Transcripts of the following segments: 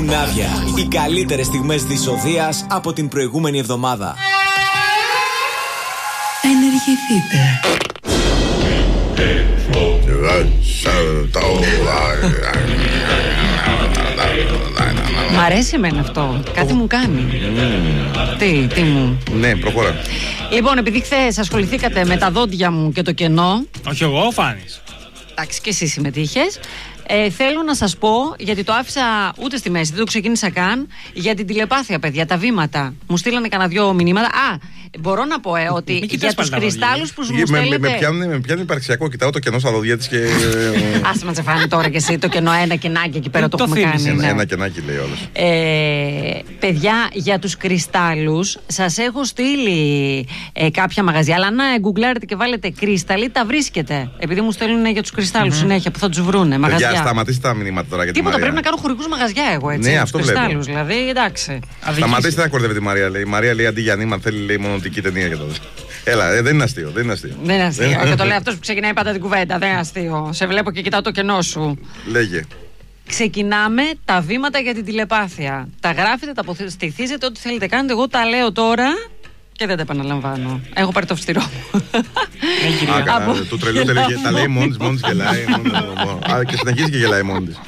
Σημάδια. Οι καλύτερες στιγμές της οδείας από την προηγούμενη εβδομάδα. Ενεργηθείτε. Μ' αρέσει εμένα αυτό. Κάτι μου κάνει. Τι μου. Ναι, προχώρα. Λοιπόν, επειδή χθες ασχοληθήκατε με τα δόντια μου και το κενό. Όχι εγώ, ο Φάνης. Εντάξει, και εσύ συμμετείχες. Θέλω να σας πω, γιατί το άφησα ούτε στη μέση, δεν το ξεκίνησα καν, για την τηλεπάθεια, παιδιά, τα βήματα. Μου στείλανε κανένα δυο μηνύματα. Μπορώ να πω ότι για τους κρυστάλλους που μου στέλνετε. Με πιάνει υπαρξιακό, κοιτάω το κενό στα δόντια της και. Άσε μα τσεφάνει τώρα και εσύ το κενό, ένα κενάκι εκεί πέρα το έχουμε κάνει. Ένα κενάκι λέει όλος. Παιδιά, για τους κρυστάλλους σας έχω στείλει κάποια μαγαζιά, αλλά να γκουγκλάρετε και βάλετε κρύσταλλοι, τα βρίσκετε. Επειδή μου στέλνουν για τους κρυστάλλους συνέχεια που θα τους βρούνε. Μαγαζιά. Σταματήστε τα μηνύματα τώρα για τη Τίποτα, Μαρία. πρέπει να κάνω χορηγούς μαγαζιά εγώ, έτσι. Ναι, αυτό κρυστάλλους, δηλαδή, εντάξει. Σταματήστε να κορδεύετε τη Μαρία, λέει. Η Μαρία λέει αντί για νήμα θέλει λέει μονοτική ταινία για τότε. Έλα, δεν είναι αστείο. Δεν είναι αστείο. Και το λέει αυτός που ξεκινάει πάντα την κουβέντα. Δεν είναι αστείο. Σε βλέπω και κοιτάω το κενό σου. Λέγε. Ξεκινάμε τα βήματα για την τηλεπάθεια. Τα γράφετε, τα αποστηθίζετε, ό,τι θέλετε κάνετε. Εγώ τα λέω τώρα και δεν τα επαναλαμβάνω. Έχω πάρει το αυστηρό. Του τρελού τα λέει μόνη της γελάει. Και συνεχίζει και γελάει μόνη της.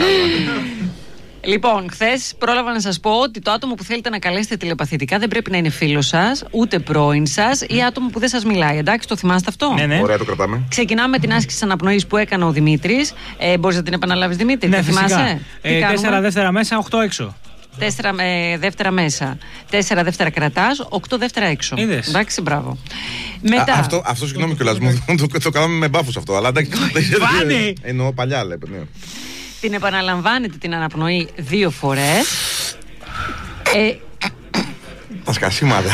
Λοιπόν, χθες πρόλαβα να σας πω ότι το άτομο που θέλετε να καλέσετε τηλεπαθητικά δεν πρέπει να είναι φίλος σας, ούτε πρώην σας ή άτομο που δεν σας μιλάει. Εντάξει, το θυμάστε αυτό? Ναι. Ωραία, το κρατάμε. Ξεκινάμε με την άσκηση της αναπνοής που έκανε ο Δημήτρης. Μπορείς να την επαναλάβεις, Δημήτρη? Ναι, θυμάσαι? 4 δεύτερα μέσα, 8 έξω. 4 δεύτερα μέσα, 4 δεύτερα κρατάς, 8 δεύτερα έξω. Είδες. Εντάξει, μπράβο. Μετά. Αυτό συγγνώμη κιόλας μου, το κάναμε με μπάφους αυτό. Αλλά εντάξει. Εννοώ παλιά, λέτε. Την επαναλαμβάνετε την αναπνοή 2 φορές. Τα σκασίματα.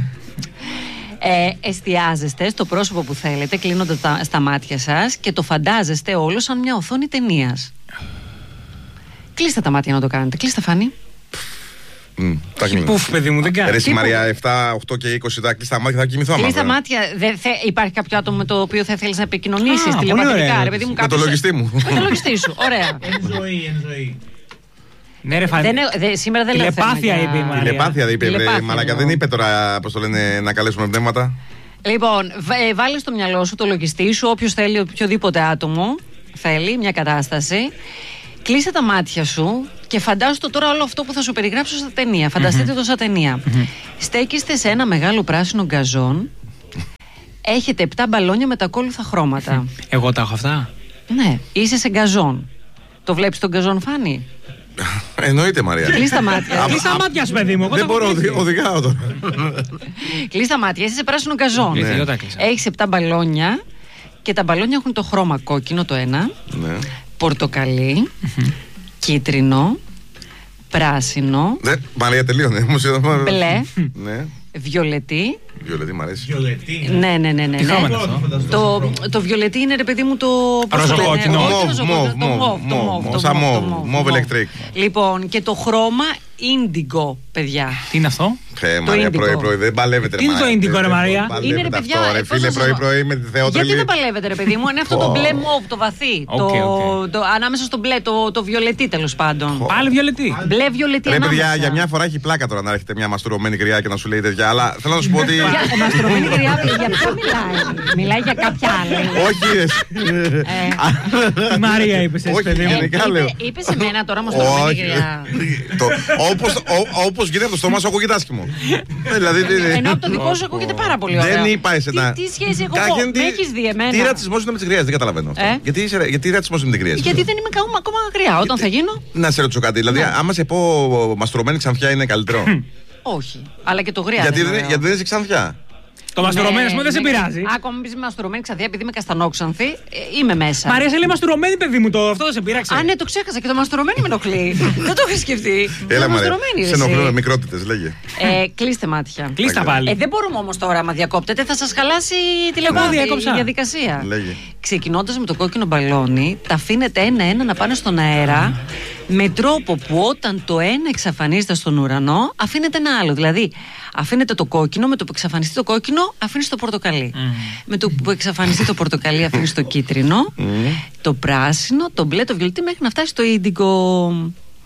Εστιάζεστε στο πρόσωπο που θέλετε, κλείνοντας στα μάτια σας και το φαντάζεστε όλο σαν μια οθόνη ταινίας. Κλείστε τα μάτια να το κάνετε. Κλείστε, Φάνη. Πουφ, παιδί μου, δεν κάνει. Ρε Μαρία, 7, 8 και 20, τα κλειστά μάτια θα κοιμηθώ. Κλείστα μάτια. Υπάρχει κάποιο άτομο με το οποίο θα θέλεις να επικοινωνήσεις τηλεπαθητικά? Ρε παιδί μου, με το λογιστή μου. Με το λογιστή σου. Ωραία. Εν ζωή. Ναι, ρε Φάνη. Σήμερα δεν λέω θέμα. Τηλεπάθεια είπε η Μαρία. Τηλεπάθεια δεν είπε. Μαλάκα, δεν είπε τώρα, πώς το λένε, να καλέσουμε πνεύματα. Λοιπόν, βάλε στο μυαλό σου το λογιστή σου, όποιος θέλει, οποιοδήποτε άτομο θέλει μια κατάσταση. Κλείσε τα μάτια σου και φαντάσου το τώρα όλο αυτό που θα σου περιγράψω στα ταινία. Φανταστείτε το σαν ταινία. Στέκεστε σε ένα μεγάλο πράσινο γκαζόν. Έχετε 7 μπαλόνια με τα ακόλουθα χρώματα. Εγώ τα έχω αυτά. Ναι, είσαι σε γκαζόν. Το βλέπεις τον γκαζόν, Φάνη? Εννοείται, Μαρία. Κλείς τα μάτια. Κλείς τα μάτια σου, παιδί μου. Δεν μπορώ, οδηγάω τώρα. Κλείς τα μάτια, είσαι σε πράσινο γκαζόν. Έχεις 7 μπαλόνια και τα μπαλόνια έχουν το χρώμα κόκκινο το ένα, πορτοκαλί, κίτρινο, πράσινο, Μαρία, τελείωνε. μπλε, Ναι. Βιολετή. Βιολετή μ' αρέσει. Ναι. Τι χρώμα είναι αυτό? Το βιολετή είναι, ρε παιδί μου, το ροζοκόκκινο. Μοβ ηλεκτρικ. Λοιπόν, και το χρώμα ίντιγκο, παιδιά. Τι είναι αυτό? Μαρία, πρωί-πρωί δεν παλεύετε. Τι είναι το ίντιγκο, ρε Μαρία? Είναι, ρε παιδιά, φίλε, πρωί-πρωί με τη Θεότρελη. Γιατί δεν παλεύετε, ρε παιδί μου? Είναι αυτό το μπλε μοβ, το βαθύ. Ανάμεσα στο μπλε, το βιολετή, τέλος πάντων. Πάλι βιολετή. Μπλε βιολετή. Ρε παιδιά, για μια φορά έχει πλάκα τώρα να έρχεται μια μαστουρωμένη γριά και να σου λέει τέτοια. Αλλά θέλω να σου πω ότι. Μαστρωμένη γριά, για ποιο μιλάει? Μιλάει για κάποια άλλη? Όχι, Η Μαρία είπε εσύ, παιδί μου. Είπε σε μένα τώρα μαστρωμένη γριά. Όπως γίνεται από το στόμα σου, ακούγεται άσχημο. Ενώ από το δικό σου ακούγεται πάρα πολύ ωραία. Δεν είπα εσένα. Τι σχέση έχω εγώ? Με έχεις δει εμένα? Τι ρατσισμός είναι με τις γριές, δεν καταλαβαίνω. Γιατί ρατσισμός είναι με τις γριές? Γιατί δεν είμαι ακόμα γριά. Όταν θα γίνω. Να σε ρωτήσω κάτι. Δηλαδή, άμα σε πω μαστρωμένη ξανθιά είναι καλύτερο? Όχι. Αλλά και το γριά. Γιατί δεν είσαι ξανθιά. Το μαστουρωμένο μου δεν σε πειράζει. Ακόμα μην πει μαστουρωμένη ξανθιά, επειδή είμαι καστανόξανθη, είμαι μέσα. Μ' αρέσει, λέει μαστουρωμένη, παιδί μου, αυτό δεν σε πειράξει. Α, ναι, το ξέχασα και το μαστουρωμένη με ενοχλεί. Δεν το είχα σκεφτεί. Έλα, Μαρία. Σε ενοχλούν μικρότητες, λέγε. Κλείστε μάτια. Κλείστα πάλι. Δεν μπορούμε όμως τώρα, άμα διακόπτετε, θα σας χαλάσει η διαδικασία. Ξεκινώντας με το κόκκινο μπαλόνι, τα αφήνετε ένα-ένα να πάνε στον αέρα, με τρόπο που όταν το ένα εξαφανίζεται στον ουρανό, αφήνετε ένα άλλο. Δηλαδή, αφήνετε το κόκκινο, με το που εξαφανιστεί το κόκκινο, αφήνεις το πορτοκαλί. Με το που εξαφανιστεί το πορτοκαλί, αφήνεις το κίτρινο, το πράσινο, το μπλε, το βιολετή, μέχρι να φτάσει στο ίντιγκο.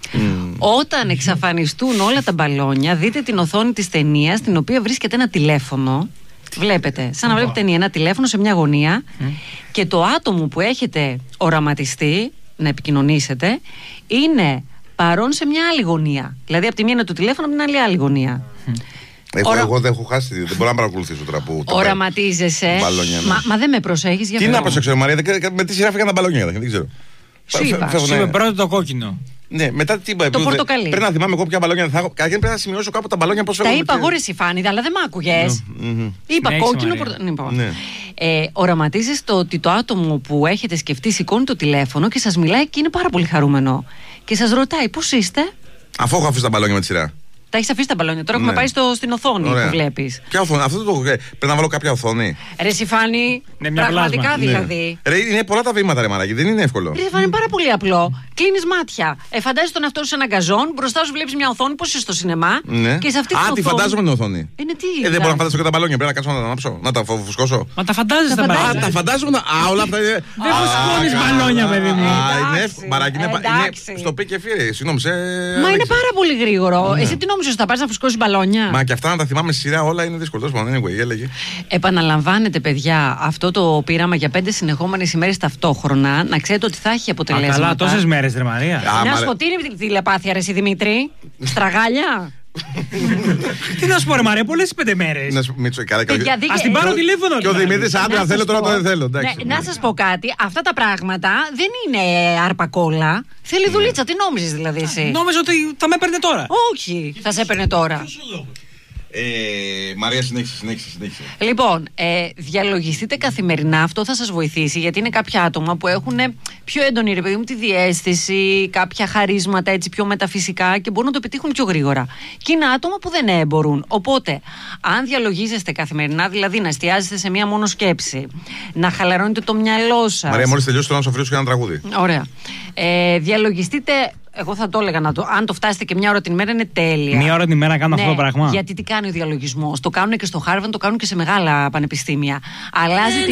Όταν εξαφανιστούν όλα τα μπαλόνια, δείτε την οθόνη της ταινίας, στην οποία βρίσκεται ένα τηλέφωνο. Βλέπετε, σαν να βλέπετε ταινία, ένα τηλέφωνο σε μια γωνία και το άτομο που έχετε οραματιστεί να επικοινωνήσετε είναι παρόν σε μια άλλη γωνία. Δηλαδή από τη μία είναι το τηλέφωνο, από την άλλη γωνία. Εγώ δεν έχω χάσει, δεν μπορώ να παρακολουθήσω τώρα που. Οραματίζεσαι. Μα δεν με προσέχεις για αυτό. Τι να προσέξω, Μαρία, με τι σειρά φύγαν τα μπαλόνια, δεν ξέρω. Σου είπα. Είμαι πρώτο το κόκκινο. Ναι, μετά τι είπα. Το πορτοκαλί. Πρέπει να θυμάμαι εγώ ποια μπαλόνια θα έχω. Καταρχήν πρέπει να σημειώσω κάπου τα μπαλόνια πώς φεύγουν. Τα είπα εγώ ρε Σιφάνιδα, αλλά δεν μ' άκουγες. Είπα κόκκινο, πορτοκαλί. Οραματίζεις το ότι το άτομο που έχετε σκεφτεί σηκώνει το τηλέφωνο και σας μιλάει και είναι πάρα πολύ χαρούμενο. Και σας ρωτάει πώς είστε. Αφού έχω αφήσει τα μπαλόνια με τη σειρά. Τα έχεις αφήσει τα μπαλόνια. Τώρα έχουμε πάει στην οθόνη που βλέπεις. Ποια οθόνη, αυτό το πρέπει να βάλω κάποια οθόνη. Ρε Σιφάνη, πραγματικά δηλαδή. Ρε, είναι πολλά τα βήματα, ρε Μαράκι, δεν είναι εύκολο. Ρε Σιφάνη, είναι πάρα πολύ απλό. Κλείνεις μάτια. Φαντάζεσαι τον εαυτό σου σε έναν γκαζόν, μπροστά σου βλέπεις μια οθόνη, πώς είσαι στο σινεμά. Και σε αυτή την οθόνη. Τη φαντάζομαι την οθόνη. Δεν μπορώ να φαντάσω και τα μπαλόνια, πρέπει να κάτσω να τα ανάψω, να τα φουσκώσω. Μα τα φαντάζεσαι τα μπαλόνια. Τα φαντάζομαι. Όλα αυτά είναι. Δεν φουσκώνεις μπαλόνια, παιδί μου. Μαράκι, είναι στο πι και φύρι. Συγγνώμη. Μα είναι πάρα πολύ γρήγορο. Εσύ τι νόμιζες, θα πάρεις να φουσκώσεις μπαλόνια. Μα και αυτά να τα θυμάμαι στη σειρά όλα είναι δύσκολο. Επαναλαμβάνετε, παιδιά, αυτό το πείραμα για 5 συνεχόμενες ημέρες ταυτόχρονα. Να ξέρετε ότι θα έχει αποτελέσματα. Καλά, τόσες μέρες, ρε Μαρία. Να σου πω, τι είναι η τηλεπάθεια, ρε εσύ Δημήτρη. Στραγάλια. Τι να σου πω, ρε Μαρία, πολλές 5 μέρες. Ας την πάρω τηλέφωνο. Και ο Δημήτρης, άντρα θέλω, τώρα το δεν θέλω. Να σας πω κάτι, αυτά τα πράγματα δεν είναι αρπακόλα. Θέλει δουλίτσα, τι νόμιζες δηλαδή εσύ. Νόμιζα ότι θα με έπαιρνε τώρα. Όχι, θα σε έπαιρνε τώρα. Μαρία, συνέχισε. Λοιπόν, διαλογιστείτε καθημερινά, αυτό θα σας βοηθήσει, γιατί είναι κάποια άτομα που έχουν πιο έντονη, ρε παιδί μου, τη διαίσθηση, κάποια χαρίσματα έτσι πιο μεταφυσικά και μπορούν να το επιτύχουν πιο γρήγορα. Και είναι άτομα που δεν μπορούν. Οπότε, αν διαλογίζεστε καθημερινά, δηλαδή να εστιάζεστε σε μία μόνο σκέψη, να χαλαρώνετε το μυαλό σας. Μαρία, μόλις τελειώσει το να σοφρίσω και ένα τραγούδι. Ωραία. Διαλογιστείτε. Εγώ θα το έλεγα αν το φτάσετε και μια ώρα την ημέρα είναι τέλεια. Μια ώρα την ημέρα να κάνω αυτό το πράγμα. Γιατί τι κάνει ο διαλογισμός. Το κάνουν και στο Harvard, το κάνουν και σε μεγάλα πανεπιστήμια. Αλλάζει